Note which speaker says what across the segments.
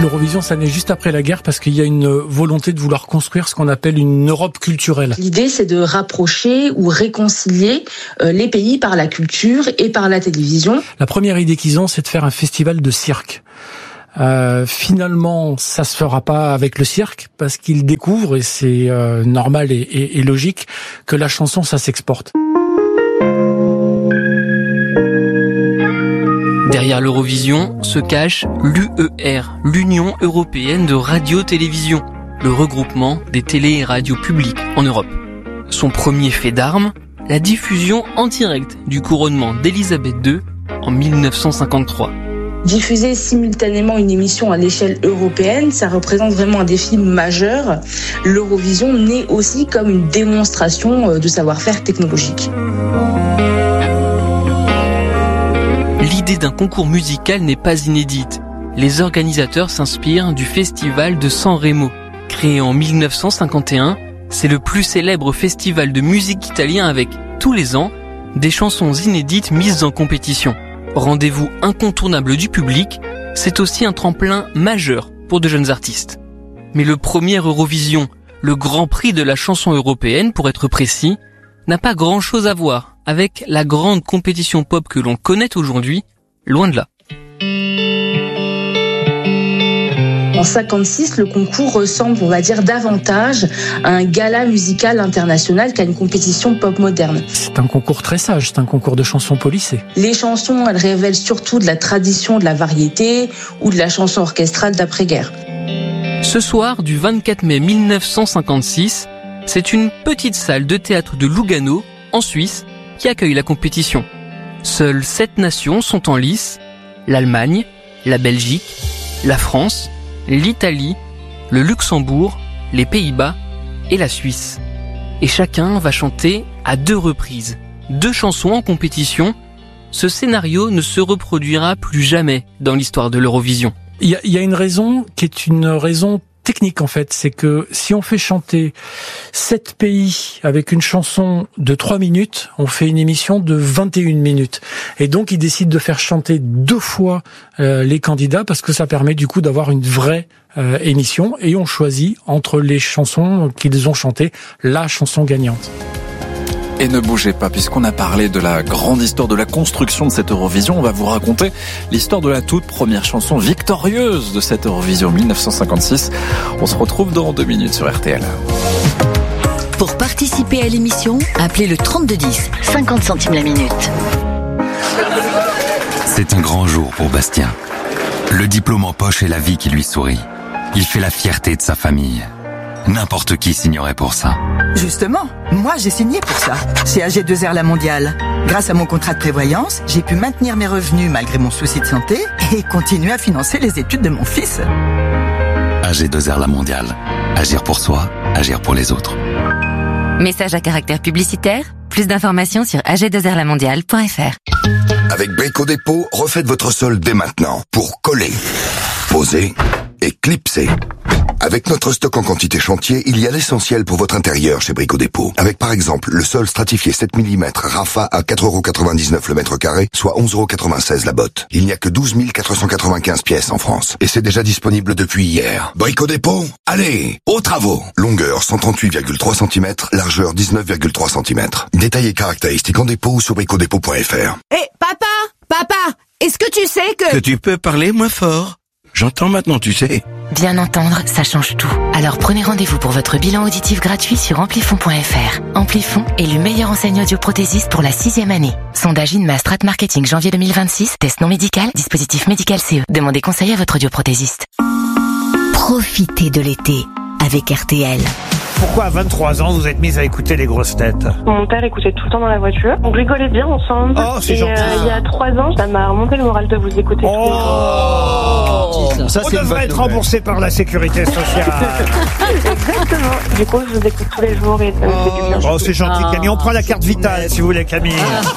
Speaker 1: L'Eurovision, ça naît juste après la guerre parce qu'il y a une volonté de vouloir construire ce qu'on appelle une Europe culturelle.
Speaker 2: L'idée, c'est de rapprocher ou réconcilier les pays par la culture et par la télévision.
Speaker 1: La première idée qu'ils ont, c'est de faire un festival de cirque. Finalement, ça se fera pas avec le cirque parce qu'ils découvrent, et c'est normal et logique, que la chanson, ça s'exporte.
Speaker 3: Derrière l'Eurovision se cache l'UER, l'Union Européenne de Radio-Télévision, le regroupement des télé et radios publiques en Europe. Son premier fait d'armes, la diffusion en direct du couronnement d'Élisabeth II en 1953.
Speaker 2: Diffuser simultanément une émission à l'échelle européenne, ça représente vraiment un défi majeur. L'Eurovision naît aussi comme une démonstration de savoir-faire technologique.
Speaker 3: L'idée d'un concours musical n'est pas inédite. Les organisateurs s'inspirent du festival de San Remo. Créé en 1951, c'est le plus célèbre festival de musique italien avec, tous les ans, des chansons inédites mises en compétition. Rendez-vous incontournable du public, c'est aussi un tremplin majeur pour de jeunes artistes. Mais le premier Eurovision, le grand prix de la chanson européenne pour être précis, n'a pas grand-chose à voir avec la grande compétition pop que l'on connaît aujourd'hui, loin de là.
Speaker 2: En 1956, le concours ressemble, on va dire, davantage à un gala musical international qu'à une compétition pop moderne.
Speaker 1: C'est un concours très sage, c'est un concours de chansons policées.
Speaker 2: Les chansons, elles révèlent surtout de la tradition de la variété ou de la chanson orchestrale d'après-guerre.
Speaker 3: Ce soir du 24 mai 1956, c'est une petite salle de théâtre de Lugano, en Suisse, qui accueille la compétition. Seules 7 nations sont en lice, l'Allemagne, la Belgique, la France, l'Italie, le Luxembourg, les Pays-Bas et la Suisse. Et chacun va chanter à 2 reprises. 2 chansons en compétition. Ce scénario ne se reproduira plus jamais dans l'histoire de l'Eurovision.
Speaker 1: Il y a une raison qui est une raison technique en fait, c'est que si on fait chanter 7 pays avec une chanson de 3 minutes, on fait une émission de 21 minutes. Et donc ils décident de faire chanter 2 fois les candidats parce que ça permet du coup d'avoir une vraie émission, et on choisit entre les chansons qu'ils ont chantées la chanson gagnante.
Speaker 4: Et ne bougez pas, puisqu'on a parlé de la grande histoire de la construction de cette Eurovision, on va vous raconter l'histoire de la toute première chanson victorieuse de cette Eurovision 1956. On se retrouve dans 2 minutes sur RTL.
Speaker 5: Pour participer à l'émission, appelez le 3210, 50 centimes la minute.
Speaker 6: C'est un grand jour pour Bastien. Le diplôme en poche et la vie qui lui sourit. Il fait la fierté de sa famille. N'importe qui signerait pour ça.
Speaker 7: Justement, moi j'ai signé pour ça, chez AG2R La Mondiale. Grâce à mon contrat de prévoyance, j'ai pu maintenir mes revenus malgré mon souci de santé et continuer à financer les études de mon fils.
Speaker 6: AG2R La Mondiale. Agir pour soi, agir pour les autres.
Speaker 8: Message à caractère publicitaire. Plus d'informations sur ag2rlamondiale.fr.
Speaker 9: Avec Brico Dépôt, refaites votre sol dès maintenant pour coller, poser et clipser. Avec notre stock en quantité chantier, il y a l'essentiel pour votre intérieur chez Brico Dépôt. Avec par exemple le sol stratifié 7 mm Rafa à 4,99€ le mètre carré, soit 11,96€ la botte. Il n'y a que 12 495 pièces en France. Et c'est déjà disponible depuis hier. Brico Dépôt, allez, aux travaux. Longueur 138,3 cm, largeur 19,3 cm. Détails et caractéristiques en dépôt ou sur bricodépôt.fr.
Speaker 10: Hé, papa, est-ce que tu sais que
Speaker 11: tu peux parler moins fort? J'entends maintenant, tu sais.
Speaker 8: Bien entendre, ça change tout. Alors prenez rendez-vous pour votre bilan auditif gratuit sur amplifon.fr. Amplifon, élu meilleure enseigne audioprothésiste pour la 6e année. Sondage INMA Strat Marketing janvier 2026. Test non médical, dispositif médical CE. Demandez conseil à votre audioprothésiste.
Speaker 5: Profitez de l'été avec RTL.
Speaker 12: Pourquoi à 23 ans vous êtes mise à écouter les grosses têtes?
Speaker 13: Mon père écoutait tout le temps dans la voiture. On rigolait bien ensemble.
Speaker 12: Oh, c'est gentil.
Speaker 13: Il y a 3 ans, ça m'a remonté le moral de vous écouter tous les jours.
Speaker 12: Ça, on devrait être remboursé par la sécurité sociale.
Speaker 13: Exactement. Du coup, je vous écoute tous les jours et ça me fait du bien.
Speaker 12: Oh, c'est gentil, Camille. On prend la carte vitale, si vous voulez, Camille.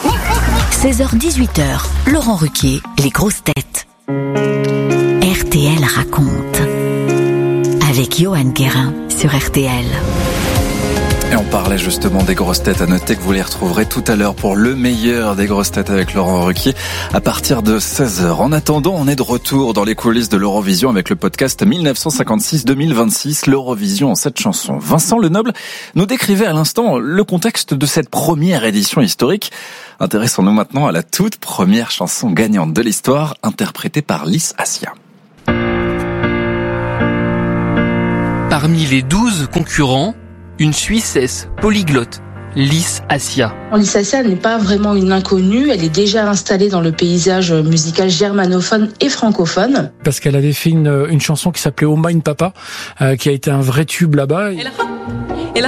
Speaker 5: 16h-18h, Laurent Ruquier, les grosses têtes. RTL raconte. Avec Johan Guérin sur RTL.
Speaker 4: Et on parlait justement des grosses têtes. À noter que vous les retrouverez tout à l'heure pour le meilleur des grosses têtes avec Laurent Ruquier à partir de 16h. En attendant, on est de retour dans les coulisses de l'Eurovision avec le podcast 1956-2026, l'Eurovision en 7 chansons. Vincent Lenoble nous décrivait à l'instant le contexte de cette première édition historique. Intéressons-nous maintenant à la toute première chanson gagnante de l'histoire, interprétée par Lys Assia.
Speaker 3: Parmi les 12 concurrents, une Suissesse polyglotte, Lys Assia.
Speaker 2: Lys Assia n'est pas vraiment une inconnue, elle est déjà installée dans le paysage musical germanophone et francophone.
Speaker 1: Parce qu'elle avait fait une chanson qui s'appelait Oh Mein Papa, qui a été un vrai tube là-bas.